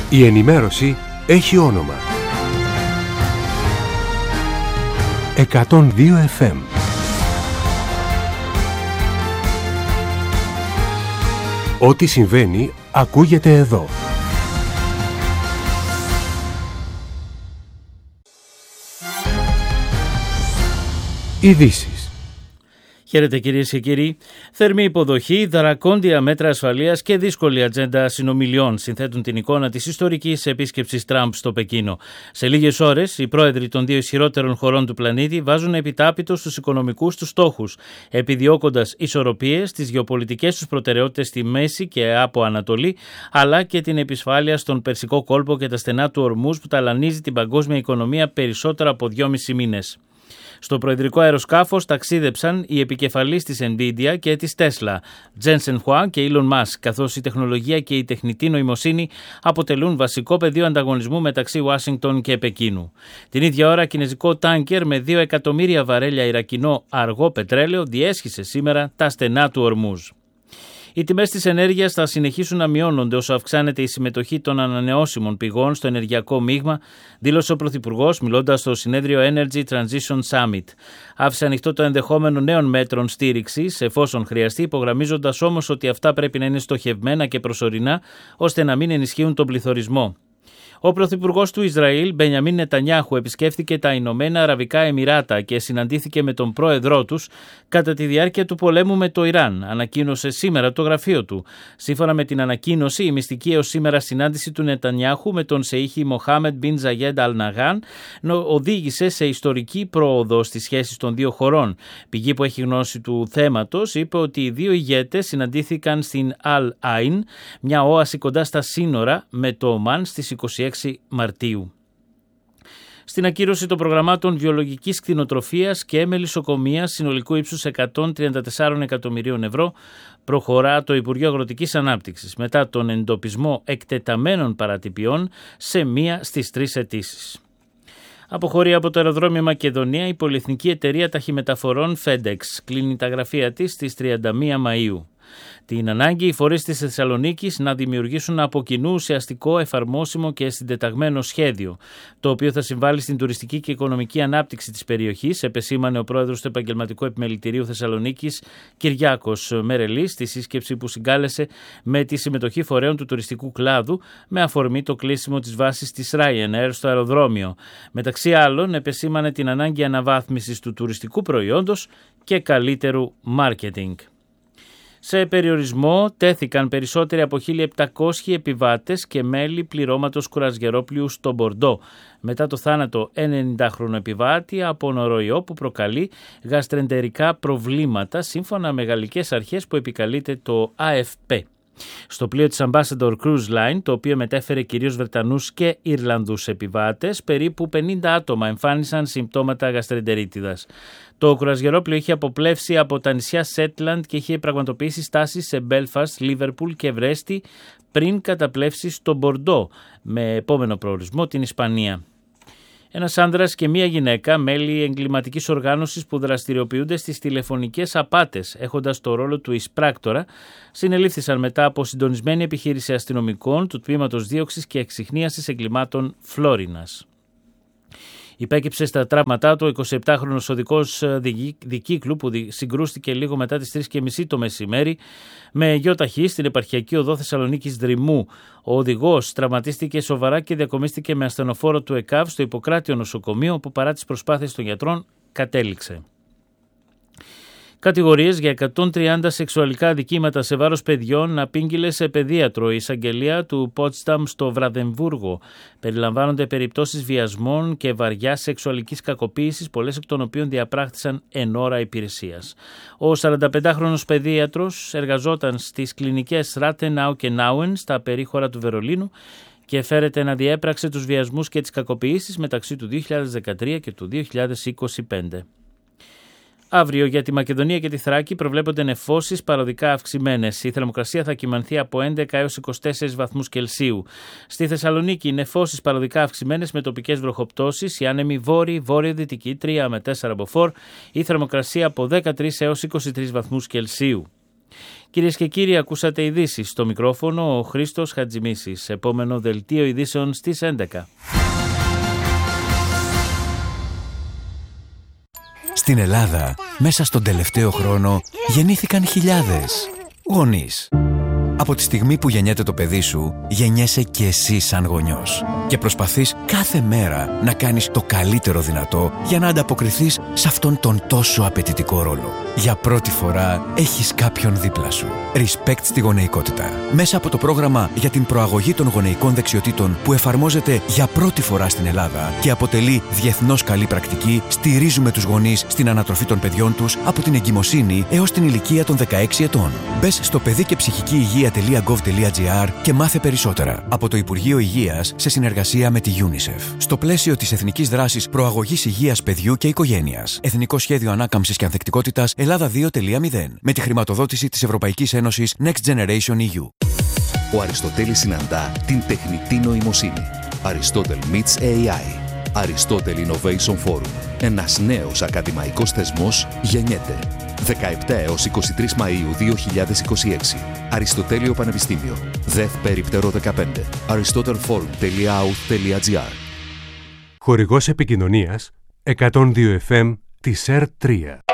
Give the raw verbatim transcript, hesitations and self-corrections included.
Η ενημέρωση έχει όνομα. εκατόν δύο εφ εμ. Ό,τι συμβαίνει ακούγεται εδώ. Ειδήσεις. Χαίρετε κυρίες και κύριοι. Θερμή υποδοχή, δρακόντια μέτρα ασφαλείας και δύσκολη ατζέντα συνομιλιών συνθέτουν την εικόνα της ιστορικής επίσκεψης Τραμπ στο Πεκίνο. Σε λίγες ώρες, οι πρόεδροι των δύο ισχυρότερων χωρών του πλανήτη βάζουν επιτάπητο στους οικονομικούς τους στόχους, επιδιώκοντας ισορροπίες στις γεωπολιτικές τους προτεραιότητες στη Μέση και από Ανατολή, αλλά και την επισφάλεια στον Περσικό κόλπο και τα στενά του Ορμούζ που ταλανίζει την παγκόσμια οικονομία περισσότερο από δυόμισι μήνες. Στο προεδρικό αεροσκάφος ταξίδεψαν οι επικεφαλείς της Nvidia και της Tesla, Jensen Huang και Elon Musk, καθώς η τεχνολογία και η τεχνητή νοημοσύνη αποτελούν βασικό πεδίο ανταγωνισμού μεταξύ Ουάσιγκτον και Πεκίνου. Την ίδια ώρα, κινέζικο τάνκερ με δύο εκατομμύρια βαρέλια ιρακινό αργό πετρέλαιο διέσχισε σήμερα τα στενά του Ορμούζ. Οι τιμές της ενέργειας θα συνεχίσουν να μειώνονται όσο αυξάνεται η συμμετοχή των ανανεώσιμων πηγών στο ενεργειακό μείγμα, δήλωσε ο Πρωθυπουργός μιλώντας στο συνέδριο Energy Transition Summit. Άφησε ανοιχτό το ενδεχόμενο νέων μέτρων στήριξης εφόσον χρειαστεί, υπογραμμίζοντας όμως ότι αυτά πρέπει να είναι στοχευμένα και προσωρινά ώστε να μην ενισχύουν τον πληθωρισμό. Ο Πρωθυπουργός του Ισραήλ, Μπενιαμίν Νετανιάχου, επισκέφθηκε τα Ηνωμένα Αραβικά Εμιράτα και συναντήθηκε με τον πρόεδρό τους κατά τη διάρκεια του πολέμου με το Ιράν, ανακοίνωσε σήμερα το γραφείο του. Σύμφωνα με την ανακοίνωση, η μυστική έως σήμερα συνάντηση του Νετανιάχου με τον Σεΐχη Μοχάμεντ Μπιν Ζαγέντ Αλ Ναγάν οδήγησε σε ιστορική πρόοδο στις σχέσεις των δύο χωρών. Πηγή που έχει γνώση του θέματος είπε ότι οι δύο ηγέτες συναντήθηκαν στην Αλ Αϊν, μια όαση κοντά στα σύνορα με το Ομάν στις είκοσι έξι Μαρτίου. Στην ακύρωση των προγραμμάτων βιολογικής κτηνοτροφίας και μελισσοκομείας συνολικού ύψους εκατόν τριάντα τέσσερα εκατομμυρίων ευρώ προχωρά το Υπουργείο Αγροτικής Ανάπτυξης μετά τον εντοπισμό εκτεταμένων παρατυπιών σε μία στις τρεις αιτήσεις. Αποχωρεί από το αεροδρόμιο Μακεδονία η πολυεθνική εταιρεία ταχυμεταφορών FedEx. Κλείνει τα γραφεία της στις τριάντα μία Μαΐου. Την ανάγκη οι φορείς της Θεσσαλονίκης να δημιουργήσουν από κοινού ουσιαστικό, εφαρμόσιμο και συντεταγμένο σχέδιο, το οποίο θα συμβάλλει στην τουριστική και οικονομική ανάπτυξη της περιοχής, επεσήμανε ο πρόεδρος του Επαγγελματικού Επιμελητηρίου Θεσσαλονίκης, Κυριάκος Μερελής, στη σύσκεψη που συγκάλεσε με τη συμμετοχή φορέων του τουριστικού κλάδου, με αφορμή το κλείσιμο της βάσης της Ryanair στο αεροδρόμιο. Μεταξύ άλλων, επεσήμανε την ανάγκη αναβάθμισης του τουριστικού προϊόντος και καλύτερου μάρκετινγκ. Σε περιορισμό τέθηκαν περισσότεροι από χίλια επτακόσιοι επιβάτες και μέλη πληρώματος κουρασγερόπλοιου στο Μπορντό μετά το θάνατο ενενηντάχρονου επιβάτη από νοροϊό που προκαλεί γαστρεντερικά προβλήματα σύμφωνα με γαλλικές αρχές που επικαλείται το Α Εφ Πι. Στο πλοίο της Ambassador Cruise Line, το οποίο μετέφερε κυρίως Βρετανούς και Ιρλανδούς επιβάτες, περίπου πενήντα άτομα εμφάνισαν συμπτώματα γαστρεντερίτιδας. Το κουρασγερόπλοιο είχε αποπλεύσει από τα νησιά Σέτλαντ και είχε πραγματοποιήσει στάσεις σε Μπέλφαστ, Λίβερπουλ και Βρέστη πριν καταπλεύσει στο Μπορντό, με επόμενο προορισμό την Ισπανία. Ένας άνδρας και μία γυναίκα, μέλη εγκληματικής οργάνωσης που δραστηριοποιούνται στις τηλεφωνικές απάτες, έχοντας το ρόλο του εισπράκτορα, συνελήφθησαν μετά από συντονισμένη επιχείρηση αστυνομικών του Τμήματος Δίωξης και Εξιχνίασης Εγκλημάτων Φλόρινας. Υπέκυψε στα τραύματά του ο εικοσιεπτάχρονος οδικός δικύκλου που συγκρούστηκε λίγο μετά τις τρεις και μισή το μεσημέρι με γιοταχή στην επαρχιακή οδό Θεσσαλονίκης Δρυμού. Ο οδηγός τραυματίστηκε σοβαρά και διακομίστηκε με ασθενοφόρο του ΕΚΑΒ στο Ιπποκράτιο νοσοκομείο, όπου παρά τις προσπάθειες των γιατρών κατέληξε. Κατηγορίες για εκατόν τριάντα σεξουαλικά αδικήματα σε βάρος παιδιών απήγγειλε σε παιδίατρο η εισαγγελία του Πότσταμ στο Βραδεμβούργο. Περιλαμβάνονται περιπτώσεις βιασμών και βαριάς σεξουαλικής κακοποίησης, πολλές εκ των οποίων διαπράχθησαν εν ώρα υπηρεσίας. Ο σαρανταπεντάχρονος παιδίατρος εργαζόταν στις κλινικές Ράτενάου και Νάουεν στα περίχωρα του Βερολίνου και φέρεται να διέπραξε τους βιασμούς και τις κακοποίησεις μεταξύ του δύο χιλιάδες δεκατρία και του δύο χιλιάδες είκοσι πέντε. Αύριο για τη Μακεδονία και τη Θράκη προβλέπονται νεφώσεις παροδικά αυξημένες. Η θερμοκρασία θα κυμανθεί από έντεκα έως είκοσι τέσσερις βαθμούς Κελσίου. Στη Θεσσαλονίκη νεφώσεις παροδικά αυξημένες με τοπικές βροχοπτώσεις. Οι άνεμοι βόρειοι, βόρειο-δυτικοί τρία με τέσσερα μποφόρ. Η θερμοκρασία από δεκατρείς έως είκοσι τρεις βαθμούς Κελσίου. Κυρίες και κύριοι, ακούσατε ειδήσεις. Στο μικρόφωνο ο Χρήστος Χατζημίσης. Επόμενο δελτίο ειδήσεων στις έντεκα. Στην Ελλάδα, μέσα στον τελευταίο χρόνο, γεννήθηκαν χιλιάδες γονείς. Από τη στιγμή που γεννιέται το παιδί σου, γεννιέσαι και εσύ σαν γονιός. Και προσπαθείς κάθε μέρα να κάνεις το καλύτερο δυνατό για να ανταποκριθείς σε αυτόν τον τόσο απαιτητικό ρόλο. Για πρώτη φορά έχεις κάποιον δίπλα σου. Respect στη γονεϊκότητα. Μέσα από το πρόγραμμα για την προαγωγή των γονεϊκών δεξιοτήτων που εφαρμόζεται για πρώτη φορά στην Ελλάδα και αποτελεί διεθνώς καλή πρακτική, στηρίζουμε τους γονείς στην ανατροφή των παιδιών τους από την εγκυμοσύνη έως την ηλικία των δεκαέξι ετών. Μπες στο παιδί και ψυχική υγεία τελεία γκοβ τελεία τζι άρ και μάθε περισσότερα από το Υπουργείο Υγείας σε συνεργασία με τη UNICEF. Στο πλαίσιο της Εθνικής Δράσης Προαγωγής Υγείας Παιδιού και Οικογένειας. Εθνικό Σχέδιο Ανάκαμψης και Ανθεκτικότητας Ελλάδα δύο τελεία μηδέν. Με τη χρηματοδότηση της Ευρωπαϊκής Ένωσης Next Generation ι γιου. Ο Αριστοτέλης συναντά την τεχνητή νοημοσύνη. Aristotle Meets έι άι. Aristotle Innovation Forum. Ένας νέος ακαδημαϊκός θεσμός γεννιέται. δεκαεπτά έως είκοσι τρεις Μαΐου δύο χιλιάδες είκοσι έξι. Αριστοτέλειο Πανεπιστήμιο. ΔΕΘ Περίπτερο δεκαπέντε. aristotle forum τελεία άου τελεία τζι άρ. Χορηγός επικοινωνίας εκατόν δύο εφ εμ της ΕΡ τρία.